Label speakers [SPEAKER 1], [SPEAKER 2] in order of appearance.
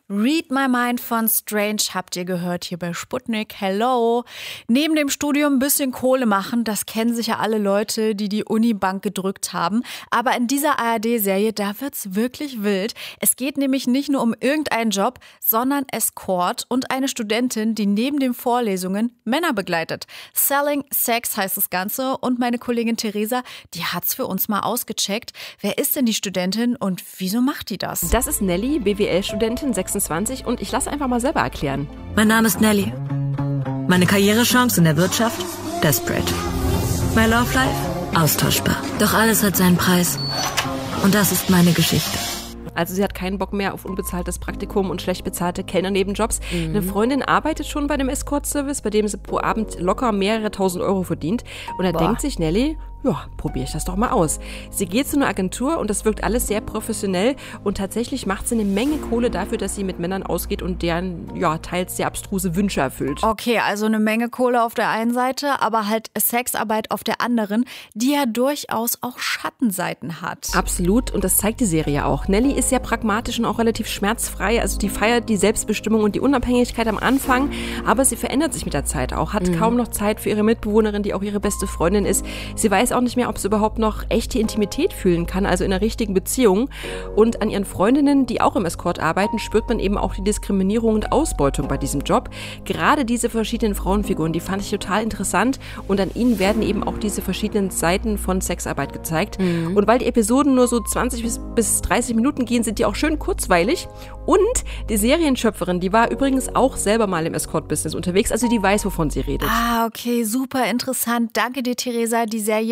[SPEAKER 1] Read My Mind von Strange habt ihr gehört hier bei Sputnik. Hello. Neben dem Studium ein bisschen Kohle machen, das kennen sicher alle Leute, die die Unibank gedrückt haben. Aber in dieser ARD-Serie, da wird's wirklich wild. Es geht nämlich nicht nur um irgendeinen Job, sondern Escort und eine Studentin, die neben den Vorlesungen Männer begleitet. Selling Sex heißt das Ganze und meine Kollegin Theresa, die hat's für uns mal ausgecheckt. Wer ist denn die Studentin und wieso macht die das?
[SPEAKER 2] Das ist Nelly, BWL-Studentin, 26 und ich lasse einfach mal selber erklären.
[SPEAKER 3] Mein Name ist Nelly. Meine Karrierechance in der Wirtschaft? Desperate. My Love Life? Austauschbar. Doch alles hat seinen Preis. Und das ist meine Geschichte.
[SPEAKER 2] Also sie hat keinen Bock mehr auf unbezahltes Praktikum und schlecht bezahlte Kellnernebenjobs. Eine Freundin arbeitet schon bei dem Escort-Service, bei dem sie pro Abend locker mehrere tausend Euro verdient. Und da denkt sich Nelly, ja, probiere ich das doch mal aus. Sie geht zu einer Agentur und das wirkt alles sehr professionell und tatsächlich macht sie eine Menge Kohle dafür, dass sie mit Männern ausgeht und deren, teils sehr abstruse Wünsche erfüllt.
[SPEAKER 1] Okay, also eine Menge Kohle auf der einen Seite, aber halt Sexarbeit auf der anderen, die ja durchaus auch Schattenseiten hat.
[SPEAKER 2] Absolut, und das zeigt die Serie auch. Nelly ist sehr pragmatisch und auch relativ schmerzfrei, also die feiert die Selbstbestimmung und die Unabhängigkeit am Anfang, aber sie verändert sich mit der Zeit auch, hat kaum noch Zeit für ihre Mitbewohnerin, die auch ihre beste Freundin ist. Sie weiß auch nicht mehr, ob sie überhaupt noch echte Intimität fühlen kann, also in einer richtigen Beziehung. Und an ihren Freundinnen, die auch im Escort arbeiten, spürt man eben auch die Diskriminierung und Ausbeutung bei diesem Job. Gerade diese verschiedenen Frauenfiguren, die fand ich total interessant und an ihnen werden eben auch diese verschiedenen Seiten von Sexarbeit gezeigt. Und weil die Episoden nur so 20 bis 30 Minuten gehen, sind die auch schön kurzweilig. Und die Serienschöpferin, die war übrigens auch selber mal im Escort-Business unterwegs, also die weiß, wovon sie redet.
[SPEAKER 1] Ah, okay, super interessant. Danke dir, Theresa. Die Serie